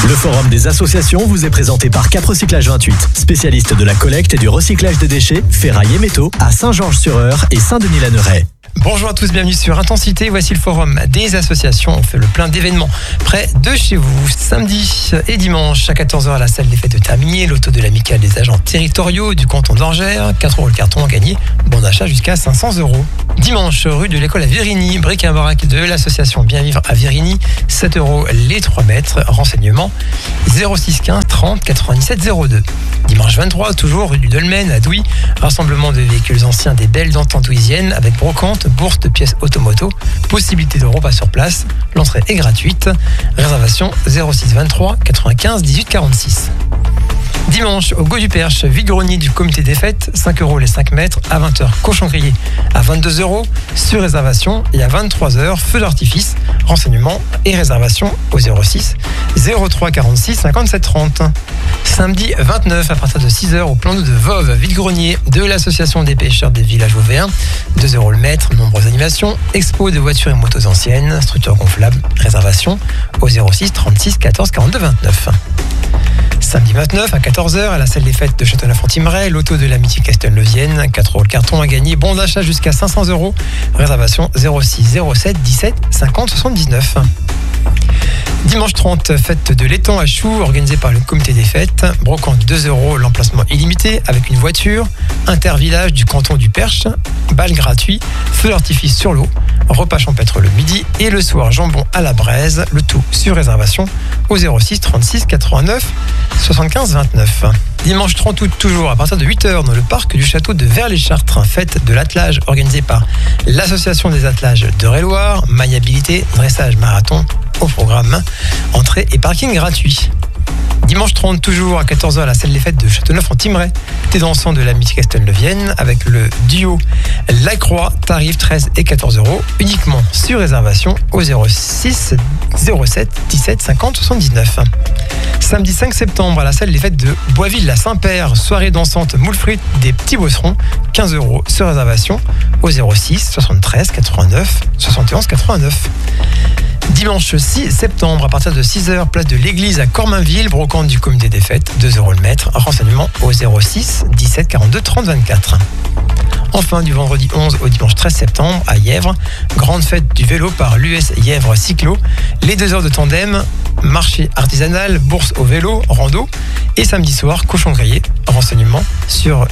Le forum des associations vous est présenté par Cap Recyclage 28, spécialiste de la collecte et du recyclage des déchets, ferraille et métaux à Saint-Georges-sur-Eure et Saint-Denis-la-Neuraie. Bonjour à tous, bienvenue sur Intensité. Voici le forum des associations. On fait le plein d'événements près de chez vous. Samedi et dimanche à 14h à la salle des fêtes de Terminier, l'auto de l'amicale des agents territoriaux du canton d'Orgères. 4 € le carton à gagner, bon d'achat jusqu'à 500 €. Dimanche, rue de l'école à Virigny, bric-à-brac de l'association Bien Vivre à Virigny. 7 € les 3 mètres. Renseignements 06 15 30 97 02. Dimanche 23, toujours rue du Dolmen à Douy. Rassemblement de véhicules anciens des belles d'entente douisiennes avec brocante, bourse de pièces automoto, possibilité de repas sur place, l'entrée est gratuite, réservation 06 23 95 18 46. Dimanche, au Go du Perche, vide-grenier du comité des fêtes, 5 € les 5 mètres, à 20h, cochon grillé à 22 €, sur réservation, et à 23h, feu d'artifice, renseignements et réservation au 06 03 46 57 30. Samedi 29, à partir de 6h, au plan d'eau de Voves, vide-grenier de l'association des pêcheurs des villages vauvéens, 2 € le mètre, nombreuses animations, expo de voitures et motos anciennes, structure gonflable, réservation au 06 36 14 42 29. Samedi 29 à 14h à la salle des fêtes de Châteauneuf-en-Thymerais, l'auto de l'amitié Castelneuvienne, 4 € le carton à gagner, bon d'achat jusqu'à 500 €, réservation 06 07 17 50 79. Dimanche 30, fête de l'étang à Choux, organisée par le comité des fêtes. Brocante 2 € l'emplacement illimité avec une voiture. Intervillage du canton du Perche. Bal gratuit. Feu d'artifice sur l'eau. Repas champêtre le midi et le soir jambon à la braise. Le tout sur réservation au 06 36 89 75 29. Dimanche 30 août, toujours à partir de 8h dans le parc du château de Vers-les-Chartres. Fête de l'attelage organisée par l'association des attelages d'Eure-et-Loir. Maillabilité, dressage, marathon au programme. Entrée et parking gratuit. Dimanche 30, toujours à 14h à la salle des fêtes de Châteauneuf-en-Thymerais. Thé dansant de l'amitié Castelneuvienne avec le duo La Croix, tarif 13 et 14 €, uniquement sur réservation au 06 07 17 50 79. Samedi 5 septembre à la salle des fêtes de Boisville-la-Saint-Père, soirée dansante moule frites des petits bosserons, 15 € sur réservation au 06 73 89 71 89. Dimanche 6 septembre, à partir de 6h, place de l'église à Cormainville, brocante du comité des fêtes, 2 € le mètre, renseignement au 06 17 42 30 24. Enfin, du vendredi 11 au dimanche 13 septembre, à Yèvres, grande fête du vélo par l'US Yèvres Cyclo, les 2 heures de tandem, marché artisanal, bourse au vélo, rando, et samedi soir, cochon grillé. Renseignements sur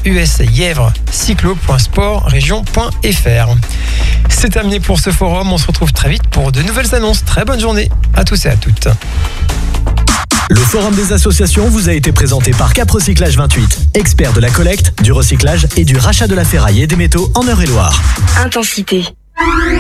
usyèvrescyclo.sportregion.fr. C'est terminé pour ce forum, on se retrouve très vite pour de nouvelles annonces. Très bonne journée à tous et à toutes. Le forum des associations vous a été présenté par Cap Recyclage 28, expert de la collecte, du recyclage et du rachat de la ferraille et des métaux en Eure-et-Loir. Intensité.